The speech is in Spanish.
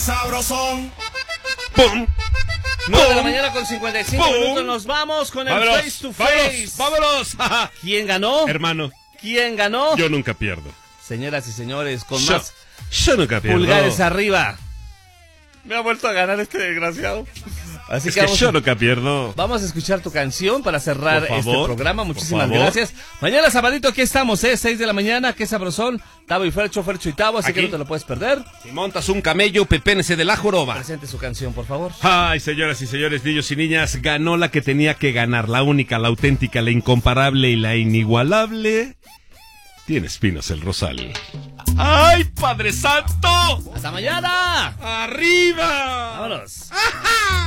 sabrosón. ¡Pum! 9 de la mañana con 55 minutos. Nos vamos con el Vámonos, face to face. ¡Vámonos! ¿Quién ganó? Hermano, ¿Quién ganó? yo nunca pierdo. Señoras y señores, con Yo- más Yo nunca pierdo. pulgares arriba. Me ha vuelto a ganar este desgraciado. Así Es que vamos, yo nunca pierdo. vamos a escuchar tu canción para cerrar Por este favor, programa. por Muchísimas favor. gracias. Mañana sabadito aquí estamos, 6 de la mañana. Qué sabrosón. Tavo y Fercho y Tavo, así Aquí. que no te lo puedes perder. Si montas un camello, pepénese de la joroba. Presente su canción, por favor. Ay, señoras y señores, niños y niñas, ganó la que tenía que ganar, la única, la auténtica, la incomparable y la inigualable. Tiene espinas el rosal. ¡Ay, Padre Santo! ¡Hasta mañana! ¡Arriba! ¡Vámonos!